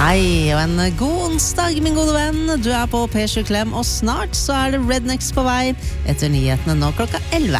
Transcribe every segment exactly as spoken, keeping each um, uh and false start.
Hei, og en god onsdag, min gode venn. Du er på P sju Klem, og snart så er det Rednecks på vei etter nyhetene nå klokka elleve.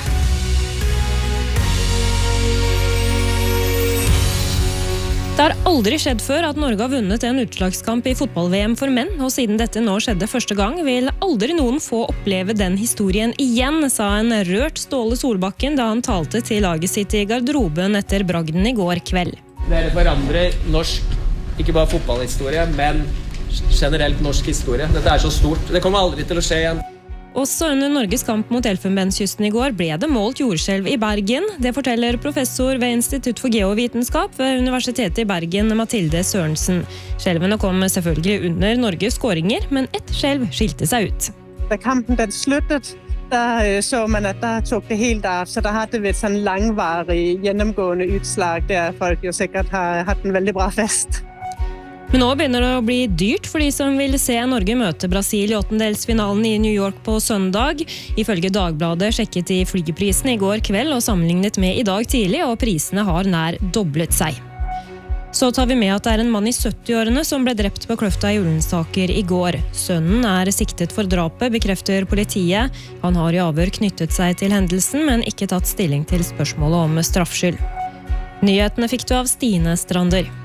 Det har aldri skjedd før at Norge har vunnet en utslagskamp i fotball-V M for menn, og siden dette nå skjedde første gang, vil aldri noen få oppleve den historien igjen, sa en rørt Ståle Solbakken da han talte til laget sitt i garderoben etter bragden i går kveld. Dere forandrer norsk, ikke bare fotballhistorie, men generelt norsk historie. Dette er så stort. Det kommer aldri til å skje igjen. Også under Norges kamp mot Elfenbenskysten i går ble det målt jordskjelv i Bergen. Det forteller professor ved Institutt for Geovitenskap ved Universitetet i Bergen, Mathilde Sørensen. Skjelvene kom selvfølgelig under Norges skåringer, men ett skjelv skilte seg ut. Da kampen den sluttet, der så man at der tok det helt av, så der hadde vi et sånn langvarig gjennomgående utslag der folk jo sikkert har hatt en veldig bra fest. Men nå begynner det å bli dyrt for de som vil se Norge møte Brasil i åttendelsfinalen i New York på søndag. Ifølge Dagbladet sjekket de flyprisen i går kveld og sammenlignet med i dag tidlig, og prisene har nær doblet seg. Så tar vi med at det er en mann i sytti-årene som ble drept på Kløfta i Ullensaker i går. Sønnen er siktet for drapet, bekrefter politiet. Han har i avhør knyttet seg til hendelsen, men ikke tatt stilling til spørsmålet om straffskyld. Nyhetene fikk du av Stine Strander.